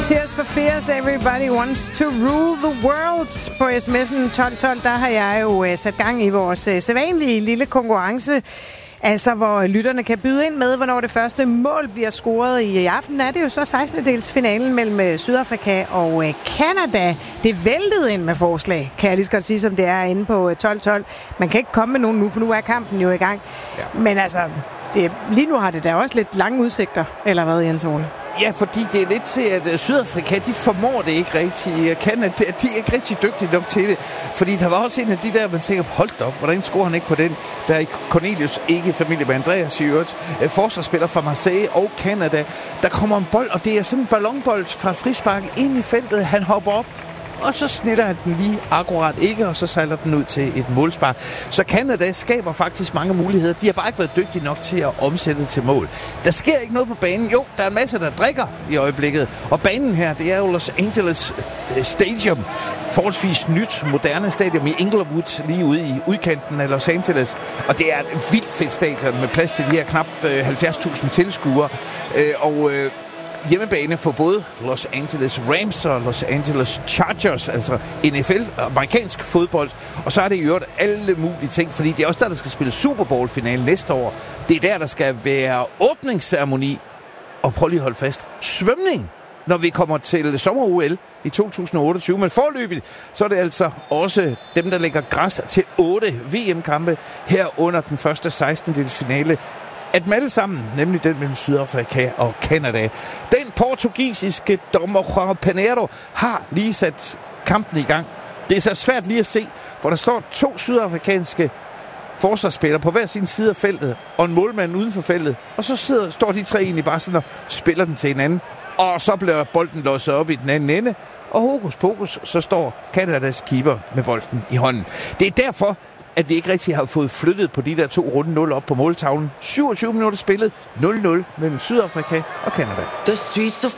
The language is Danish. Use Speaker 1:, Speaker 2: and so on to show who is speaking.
Speaker 1: Tears for Fears, everybody wants to rule the world. På sms'en 1212, der har jeg jo sat gang i vores sædvanlige lille konkurrence. Altså, hvor lytterne kan byde ind med, hvornår det første mål bliver scoret. I aften er det jo så 16. finalen mellem Sydafrika og Canada. Det væltede ind med forslag, kan jeg lige så godt sige, som det er inde på 1212. Man kan ikke komme med nogen nu, for nu er kampen jo i gang. Ja. Men altså, lige nu har det da også lidt lange udsigter, eller hvad, Jens Ole?
Speaker 2: Ja, fordi det er lidt til, at Sydafrika, de formår det ikke rigtigt. Canada, de er ikke rigtig dygtige nok til det. Fordi der var også en af de der, man tænker, hold da op, hvordan scorer han ikke på den? Der er Cornelius, ikke familie med Andreas i øvrigt, forsvarsspiller fra Marseille og Canada. Der kommer en bold, og det er sådan en ballonbold fra frisparken ind i feltet. Han hopper op, og så snitter han den lige akkurat ikke, og så sejler den ud til et målspark. Så Canada skaber faktisk mange muligheder. De har bare ikke været dygtige nok til at omsætte det til mål. Der sker ikke noget på banen. Jo, der er en masse, der drikker i øjeblikket. Og banen her, det er jo Los Angeles Stadium. Forholdsvis nyt, moderne stadion i Inglewood, lige ude i udkanten af Los Angeles. Og det er et vildt fedt stadion med plads til de her knap 70.000 tilskuere. Hjemmebane for både Los Angeles Rams og Los Angeles Chargers, altså NFL, amerikansk fodbold. Og så er det i øvrigt alle mulige ting, fordi det er også der skal spille Super Bowl-finale næste år. Det er der skal være åbningsceremoni. Og prøv lige at holde fast. Svømning, når vi kommer til sommer-OL i 2028. Men forløbigt, så er det altså også dem, der lægger græs til 8 VM-kampe herunder den første 16. finale. At dem alle sammen, nemlig den mellem Sydafrika og Canada. Den portugisiske dommer João Pinheiro har lige sat kampen i gang. Det er så svært lige at se, hvor der står 2 sydafrikanske forsvarsspillere på hver sin side af feltet, og en målmand uden for feltet. Og så står de 3 egentlig bare sådan og spiller den til hinanden. Og så bliver bolden losset op i den anden ende. Og hokus pokus, så står Canadas keeper med bolden i hånden. Det er derfor, at vi ikke rigtig har fået flyttet på de der 2 runde 0 op på måltavlen. 27 minutter spillet, 0-0 mellem Sydafrika og Canada.